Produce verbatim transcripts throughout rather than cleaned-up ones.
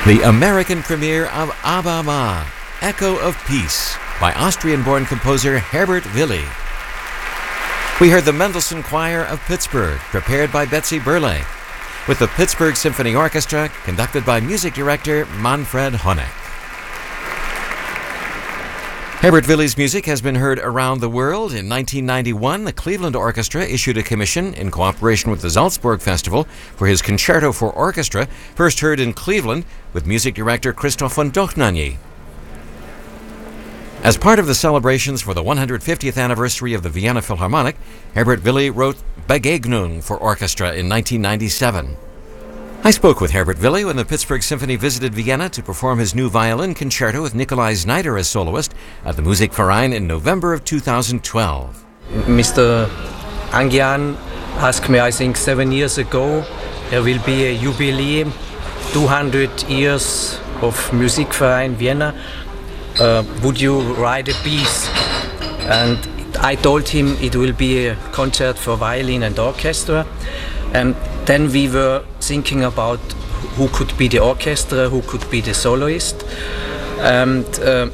The American premiere of Abba Ma, Echo of Peace, by Austrian-born composer Herbert Willi. We heard the Mendelssohn Choir of Pittsburgh, prepared by Betsy Burley, with the Pittsburgh Symphony Orchestra, conducted by music director Manfred Honeck. Herbert Willi's music has been heard around the world. In nineteen ninety-one, the Cleveland Orchestra issued a commission in cooperation with the Salzburg Festival for his Concerto for Orchestra, first heard in Cleveland with music director Christoph von Dohnanyi. As part of the celebrations for the one hundred fiftieth anniversary of the Vienna Philharmonic, Herbert Willi wrote Begegnung for orchestra in nineteen ninety-seven. I spoke with Herbert Willi when the Pittsburgh Symphony visited Vienna to perform his new violin concerto with Nikolai Znaider as soloist at the Musikverein in November of two thousand twelve. Mister Angian asked me, I think seven years ago, there will be a jubileum, two hundred years of Musikverein Vienna. Uh, would you write a piece? And I told him it will be a concert for violin and orchestra. And then we were thinking about who could be the orchestra, who could be the soloist. And uh,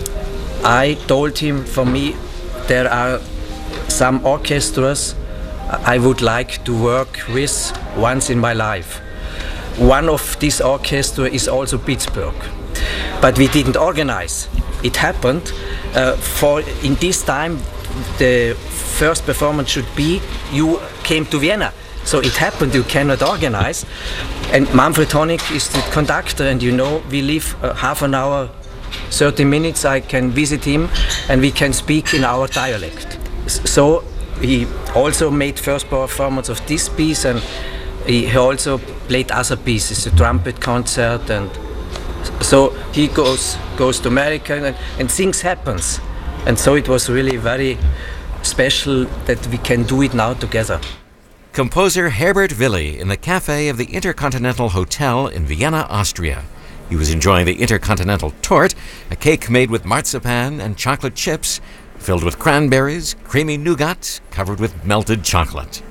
I told him, for me, there are some orchestras I would like to work with once in my life. One of these orchestras is also Pittsburgh. But we didn't organize. It happened. Uh, for in this time, the first performance should be you came to Vienna. So it happened. You cannot organize. And Manfred Honeck is the conductor, and you know we live uh, half an hour, thirty minutes. I can visit him, and we can speak in our dialect. So he also made first performance of this piece, and he also played other pieces, the trumpet concert, and so he goes goes to America, and, and things happens, and so it was really very special that we can do it now together. Composer Herbert Willi in the cafe of the Intercontinental Hotel in Vienna, Austria. He was enjoying the Intercontinental Torte, a cake made with marzipan and chocolate chips, filled with cranberries, creamy nougat, covered with melted chocolate.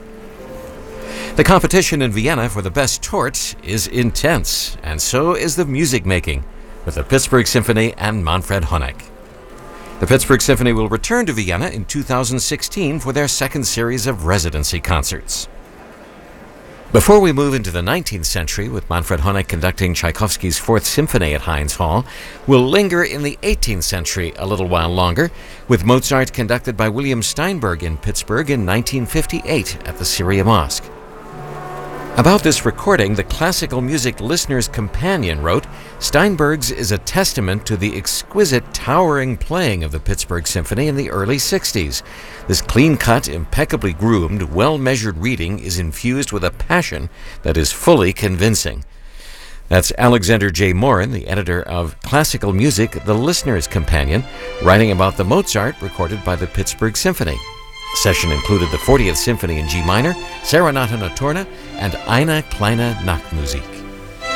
The competition in Vienna for the best torte is intense, and so is the music making, with the Pittsburgh Symphony and Manfred Honeck. The Pittsburgh Symphony will return to Vienna in two thousand sixteen for their second series of residency concerts. Before we move into the nineteenth century, with Manfred Honeck conducting Tchaikovsky's Fourth Symphony at Heinz Hall, we'll linger in the eighteenth century a little while longer, with Mozart conducted by William Steinberg in Pittsburgh in nineteen fifty-eight at the Syria Mosque. About this recording, the Classical Music Listener's Companion wrote, Steinberg's is a testament to the exquisite, towering playing of the Pittsburgh Symphony in the early sixties. This clean-cut, impeccably groomed, well-measured reading is infused with a passion that is fully convincing. That's Alexander J. Morin, the editor of Classical Music, The Listener's Companion, writing about the Mozart recorded by the Pittsburgh Symphony. The session included the fortieth Symphony in G minor, Serenata Notturna, and Eine kleine Nachtmusik.